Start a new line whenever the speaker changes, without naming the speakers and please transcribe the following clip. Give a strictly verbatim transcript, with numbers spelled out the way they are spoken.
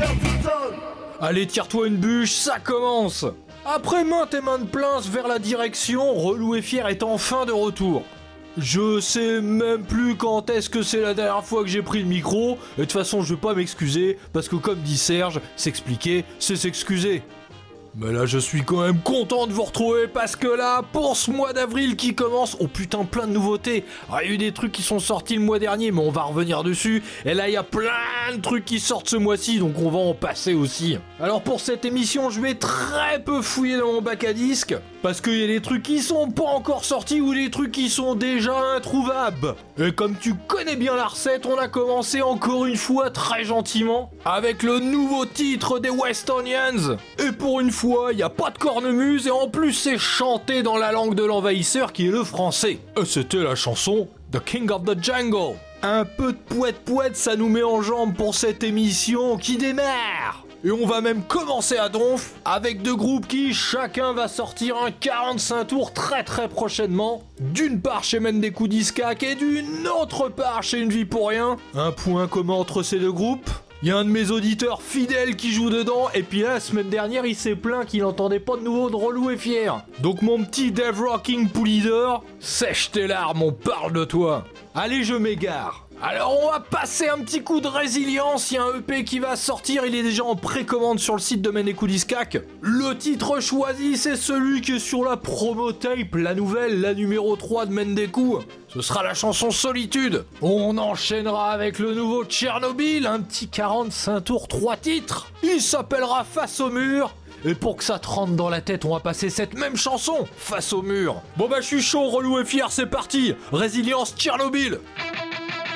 Allez, tire-toi une bûche, ça commence. Après maintes et maintes plaintes vers la direction, Relou et Fier est enfin de retour. Je sais même plus quand est-ce que c'est la dernière fois que j'ai pris le micro, et de toute façon je vais pas m'excuser, parce que comme dit Serge, s'expliquer, c'est s'excuser. Mais là je suis quand même content de vous retrouver parce que là, pour ce mois d'avril qui commence, oh putain plein de nouveautés. Ah, il y a eu des trucs qui sont sortis le mois dernier mais on va revenir dessus. Et là il y a plein de trucs qui sortent ce mois-ci donc on va en passer aussi. Alors pour cette émission je vais très peu fouiller dans mon bac à disques parce qu'il y a des trucs qui sont pas encore sortis ou des trucs qui sont déjà introuvables. Et comme tu connais bien la recette, on a commencé encore une fois très gentiment avec le nouveau titre des West Onions. Et pour une fois, il n'y a pas de cornemuse et en plus c'est chanté dans la langue de l'envahisseur qui est le français. Et c'était la chanson The King of the Jungle. Un peu de poète-poète, ça nous met en jambes pour cette émission qui démarre. Et on va même commencer à donf avec deux groupes qui chacun va sortir un quarante-cinq tours très très prochainement. D'une part chez Mendeku Diskak et d'une autre part chez Une Vie Pour Rien. Un point commun entre ces deux groupes. Il y a un de mes auditeurs fidèles qui joue dedans, et puis là, la semaine dernière, il s'est plaint qu'il n'entendait pas de nouveau de Relou et Fier. Donc mon petit Dave Rocking Poulidor, sèche tes larmes, on parle de toi. Allez, je m'égare. Alors on va passer un petit coup de résilience, il y a un E P qui va sortir, il est déjà en précommande sur le site de Mendeku Diskak. Le titre choisi, c'est celui qui est sur la promo tape, la nouvelle, la numéro trois de Mendeku. Ce sera la chanson Solitude. On enchaînera avec le nouveau Tchernobyl, un petit quarante-cinq tours, trois titres. Il s'appellera Face au mur. Et pour que ça te rentre dans la tête, on va passer cette même chanson, Face au mur. Bon bah je suis chaud, Relou et Fier, c'est parti. Résilience Tchernobyl.